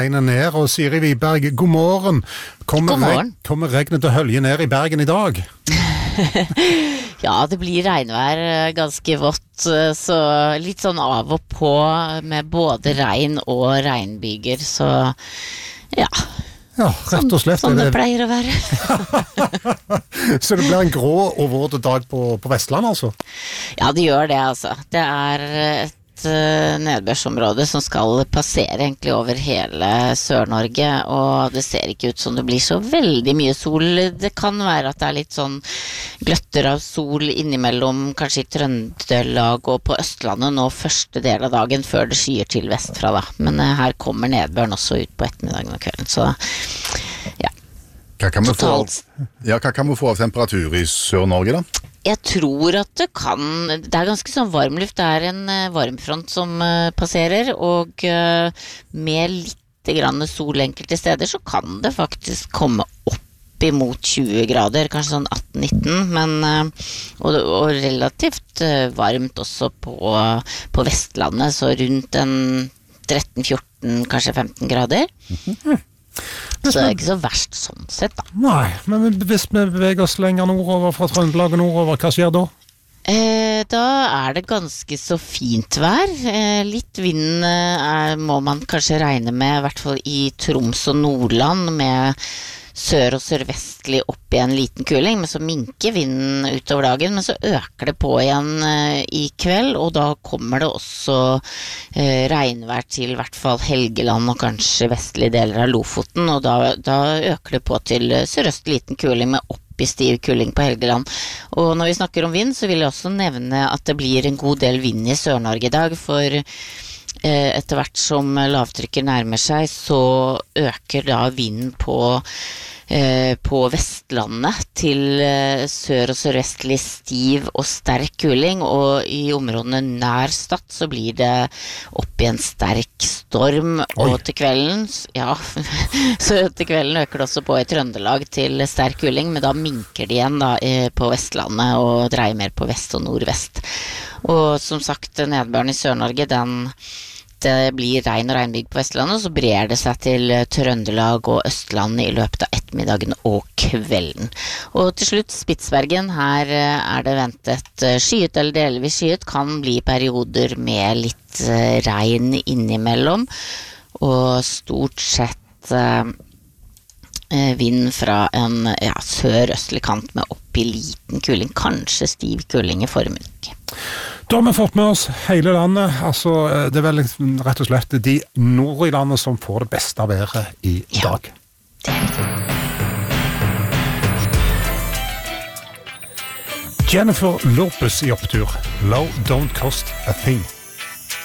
regnet ned, og Siri Wiberg, god morgen. Kommer regnet til å hølje ned i Bergen i dag? Ja, det blir regnvær ganske vått, så litt sånn av og på med både regn og regnbyger, så ja. Ja, rett og slett. Sånn det pleier å være. Så det blir en grå og våt dag på Vestland, altså? Ja, det gjør det, altså. Det er et nedbørsområde som skal passere egentlig over hele Sør-Norge, og det ser ikke ut som det blir så veldig mye sol. Det kan være at det er litt sånn gløtter av sol innimellom, kanskje i Trøndelag og på Østlandet nå første del av dagen før det skyer til vestfra da. Men her kommer nedbøren også ut på ettermiddagen og kvelden, så ja. Hva kan vi få av temperatur i Sør-Norge da? Jeg tror at det er ganske sånn varmluft, det er en varmfront som passerer, og med litt grann sol enkelte steder så kan det faktisk komme opp imot 20 grader, kanskje sånn 18-19, men og relativt varmt også på Vestlandet, så rundt en 13-14, kanskje 15 grader. Så det er ikke så verst sånn sett da. Nei, men hvis vi beveger oss lenger nordover fra Trøndelag og nordover, hva skjer da? Da er det ganske så fint vær. Litt vind må man kanskje regne med, i hvert fall i Troms og Nordland, med sør- og sørvestlig opp i en liten kuling, men så minker vinden utover dagen, men så øker det på igjen i kveld, og da kommer det også regnvær til i hvert fall Helgeland og kanskje vestlige deler av Lofoten, og da øker det på til sørøst liten kuling med opp i stiv kuling på Helgeland. Og når vi snakker om vind, så vil jeg også nevne at det blir en god del vind i Sør-Norge i dag, for etter hvert som lavtrykket nærmer seg, så øker da vinden på Vestlandet til sør- og sørvestlig stiv og sterk kuling, og i områdene nær Stad så blir det opp i en sterk storm. Og til kvelden, ja, så til kvelden øker det også på i Trøndelag til sterk kuling, men da minker det igjen da på Vestlandet og dreier mer på vest og nordvest. Og som sagt, nedbøren i Sør-Norge, det blir regn og regnbyg på Vestlandet, og så brer det seg til Trøndelag og Østlandet i løpet av ettermiddagen og kvelden. Og til slutt Spitsbergen, her er det ventet skyet eller delvis skyet, kan bli perioder med litt regn innimellom, og stort sett vind fra en sør-østlig kant med opp i liten kuling, kanskje stiv kuling i formiddag. Da har vi fått med oss hele landet, altså det er vel rett og slett de nord i landet som får det beste været i dag. Det er riktig. Jennifer Lopez i opptur. Low don't cost a thing.